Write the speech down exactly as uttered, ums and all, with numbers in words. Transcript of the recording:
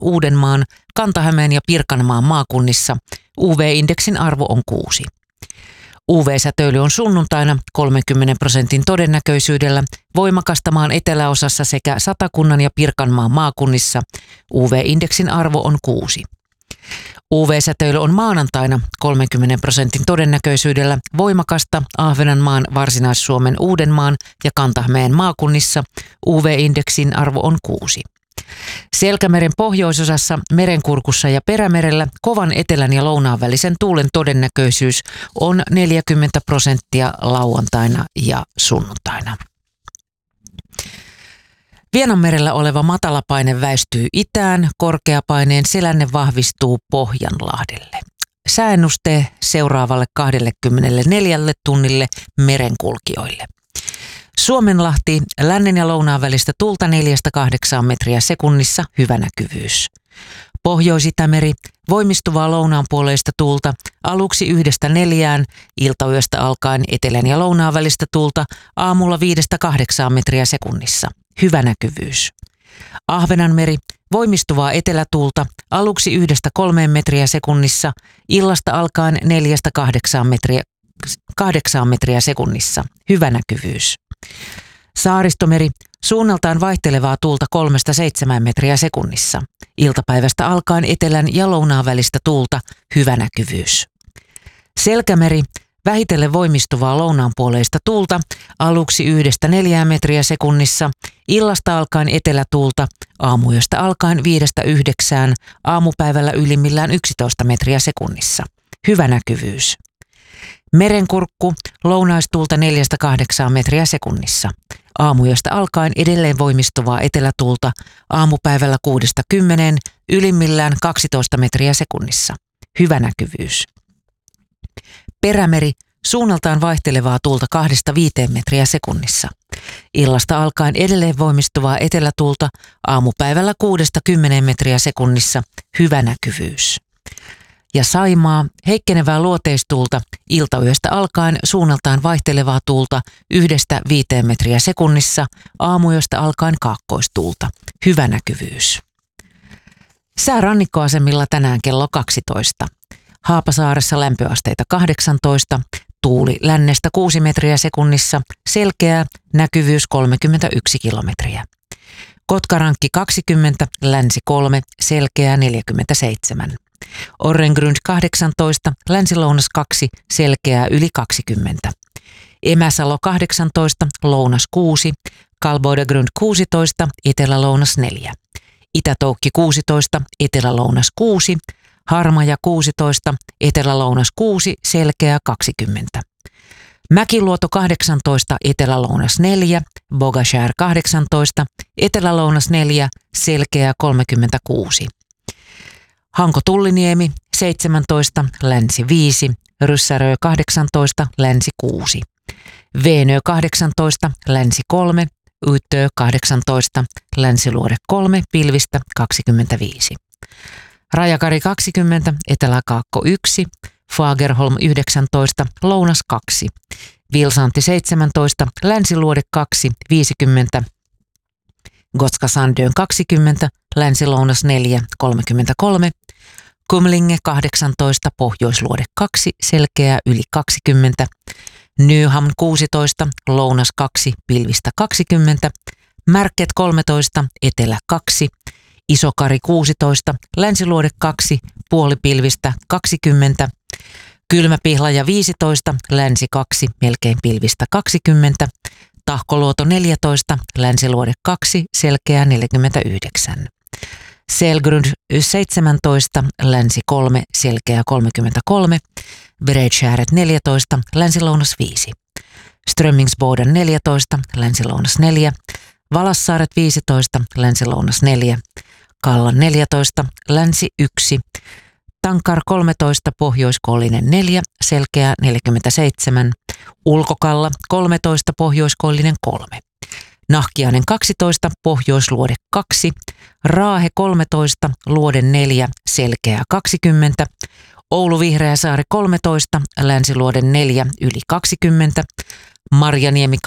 Uudenmaan, Kanta-Hämeen ja Pirkanmaan maakunnissa U V-indeksin arvo on kuusi. U V-säteily on sunnuntaina kolmenkymmenen prosentin todennäköisyydellä voimakasta maan eteläosassa sekä Satakunnan ja Pirkanmaan maakunnissa. U V-indeksin arvo on kuusi. U V-säteily on maanantaina kolmenkymmenen prosentin todennäköisyydellä voimakasta Ahvenanmaan, Varsinais-Suomen, Uudenmaan ja Kanta-Hämeen maakunnissa. U V-indeksin arvo on kuusi. Selkämeren pohjoisosassa, Merenkurkussa ja Perämerellä kovan etelän ja lounaan välisen tuulen todennäköisyys on neljäkymmentä prosenttia lauantaina ja sunnuntaina. Vienanmerellä oleva matalapaine väistyy itään, korkeapaineen selänne vahvistuu Pohjanlahdelle. Sääennuste seuraavalle kaksikymmentäneljä tunnille merenkulkijoille. Suomenlahti, lännen ja lounaan välistä tuulta neljästä kahdeksaan metriä sekunnissa, hyvä näkyvyys. Pohjois-Itämeri, voimistuvaa lounaanpuoleista tuulta, aluksi yhdestä neljään, iltayöstä alkaen etelän ja lounaan välistä tuulta, aamulla viidestä kahdeksaan metriä sekunnissa, hyvä näkyvyys. Ahvenanmeri, voimistuvaa etelätuulta, aluksi yhdestä kolmeen metriä sekunnissa, illasta alkaen neljästä kahdeksaan metriä, kahdeksaan metriä sekunnissa, hyvä näkyvyys. Saaristomeri, suunnaltaan vaihtelevaa tuulta kolmesta seitsemään metriä sekunnissa. Iltapäivästä alkaen etelän ja lounaan välistä tuulta, hyvä näkyvyys. Selkämeri, vähitellen voimistuvaa lounaanpuoleista tuulta, aluksi yhdestä neljään metriä sekunnissa, illasta alkaen etelätuulta, aamuyöstä alkaen viidestä yhdeksään, aamupäivällä ylimmillään yksitoista metriä sekunnissa, hyvä näkyvyys. Merenkurkku, lounaistuulta neljästä kahdeksaan metriä sekunnissa. Aamuyöstä alkaen edelleen voimistuvaa etelätuulta, aamupäivällä kuudesta kymmeneen, ylimmillään kaksitoista metriä sekunnissa. Hyvä näkyvyys. Perämeri, suunnaltaan vaihtelevaa tuulta kahdesta viiteen metriä sekunnissa. Illasta alkaen edelleen voimistuvaa etelätuulta, aamupäivällä kuudesta kymmeneen metriä sekunnissa. Hyvä näkyvyys. Ja Saimaa, heikkenevää luoteistuulta, iltayöstä alkaen suunnaltaan vaihtelevaa tuulta yhdestä viiteen metriä sekunnissa, aamuyöstä alkaen kaakkoistuulta. Hyvä näkyvyys. Sää rannikkoasemilla tänään kello kaksitoista. Haapasaaressa lämpöasteita kahdeksantoista, tuuli lännestä kuusi metriä sekunnissa, selkeää, näkyvyys kolmekymmentäyksi kilometriä. Kotkarankki kaksikymmentä, länsi kolme, selkeää neljäkymmentäseitsemän. Orrengrund kahdeksantoista, länsi-lounas kaksi, selkeää yli kaksikymmentä. Emäsalo kahdeksantoista, lounas kuusi, Kalboidegrund kuusitoista, etelä-lounas neljä. Itätoukki kuusitoista, etelä-lounas kuusi, Harmaja kuusitoista, etelä-lounas kuusi, selkeää kaksikymmentä. Mäkiluoto kahdeksantoista, etelä-lounas neljä, Bogashär kahdeksantoista, etelä-lounas neljä, selkeää kolmekymmentäkuusi. Hanko-Tulliniemi seitsemäntoista, länsi viisi, Ryssärö kahdeksantoista, länsi kuusi. Veenö kahdeksantoista, länsi kolme, Yttö kahdeksantoista, länsiluode kolme, pilvistä kaksikymmentäviisi. Rajakari kaksikymmentä, eteläkaakko yksi, Fagerholm yhdeksäntoista, lounas kaksi. Vilsanti seitsemäntoista, länsiluode kaksi, viisikymmentä. Gotska Sandön kaksikymmentä, länsi-lounas neljä, kolmekymmentäkolme. Kumlinge kahdeksantoista, pohjoisluode kaksi, selkeää yli kaksikymmentä. Nyhamn kuusitoista, lounas kaksi, pilvistä kaksikymmentä. Märket kolmetoista, etelä kaksi. Isokari kuusitoista, länsiluode kaksi, puolipilvistä kaksikymmentä. Kylmäpihlaja viisitoista, länsi kaksi, melkein pilvistä kaksikymmentä. Tahkoluoto neljätoista, länsiluode kaksi, selkeää neljäkymmentäyhdeksän. Selgrund seitsemäntoista, länsi kolme, selkeää kolmekymmentäkolme. Bredskärret neljätoista, länsilounas viisi. Strömmingsboden neljätoista, länsilounas neljä. Valassaaret viisitoista, länsilounas neljä. Kallan neljätoista, länsi yksi. Tankar kolmetoista, pohjoiskoillinen neljä, selkeää neljäkymmentäseitsemän. Ulkokalla kolmetoista, pohjoiskoillinen kolme. Nahkiainen kaksitoista, pohjoisluode kaksi. Raahe kolmetoista, luode neljä, selkeää kaksikymmentä. Oulu Vihreäsaari kolmetoista, länsiluode neljä, yli kaksikymmentä. Marjaniemi